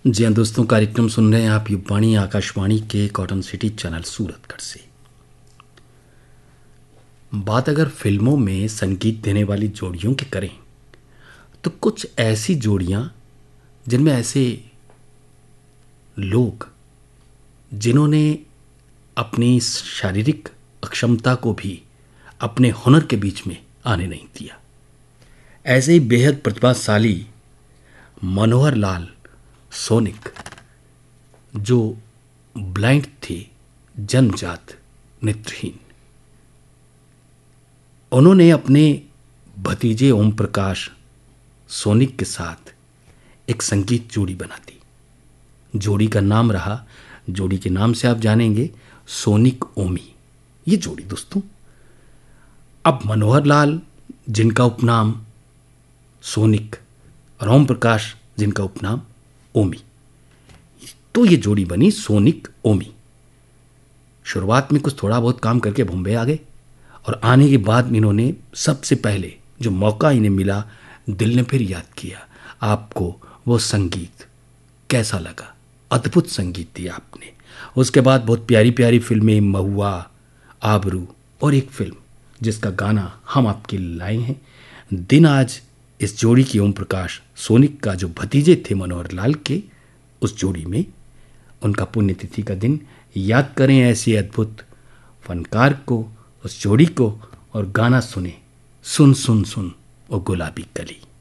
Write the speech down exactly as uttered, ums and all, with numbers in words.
जी हाँ दोस्तों, कार्यक्रम सुन रहे हैं आप युवाणी आकाशवाणी के कॉटन सिटी चैनल सूरतगढ़ से। बात अगर फिल्मों में संगीत देने वाली जोड़ियों की करें तो कुछ ऐसी जोड़ियां जिनमें ऐसे लोग जिन्होंने अपनी शारीरिक अक्षमता को भी अपने हुनर के बीच में आने नहीं दिया, ऐसे ही बेहद प्रतिभाशाली मनोहर लाल सोनिक, जो ब्लाइंड थे, जन्मजात नेत्रहीन, उन्होंने अपने भतीजे ओम प्रकाश सोनिक के साथ एक संगीत जोड़ी बना दी। जोड़ी का नाम रहा, जोड़ी के नाम से आप जानेंगे, सोनिक ओमी। ये जोड़ी दोस्तों, अब मनोहर लाल जिनका उपनाम सोनिक और ओम प्रकाश जिनका उपनाम ओमी, तो ये जोड़ी बनी सोनिक ओमी। शुरुआत में कुछ थोड़ा बहुत काम करके बॉम्बे आ गए और आने के बाद इन्होंने सबसे पहले जो मौका इन्हें मिला, दिल ने फिर याद किया। आपको वो संगीत कैसा लगा? अद्भुत संगीत दिया आपने। उसके बाद बहुत प्यारी प्यारी फिल्में, महुआ, आबरू और एक फिल्म जिसका गाना हम आपके लाए हैं, दिन आज। इस जोड़ी की ओम प्रकाश सोनिक का जो भतीजे थे मनोहर लाल के, उस जोड़ी में उनका पुण्यतिथि का दिन याद करें ऐसे अद्भुत फनकार को, उस जोड़ी को, और गाना सुने, सुन सुन सुन ओ गुलाबी कली।